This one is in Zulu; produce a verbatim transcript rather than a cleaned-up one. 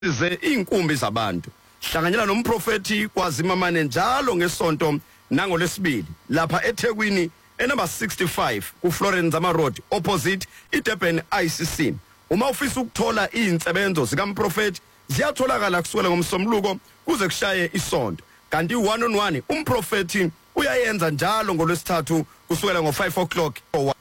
ze inkumbi zabantu hlanganyela nomprofeti kwaZimamane njalo ngesonto nangolesibili lapha eThekwini enumber sixty-five ku Florence Zama Road opposite iDurban I C C. Uma ufisa ukuthola izinsebenzo zikaMprofeti ziyatholakala kusukela ngomsombuluko kuze kushaye isonto. Kanti one on one umprofeti uyayenza njalo ngolwesithathu kusukela ngo five o'clock.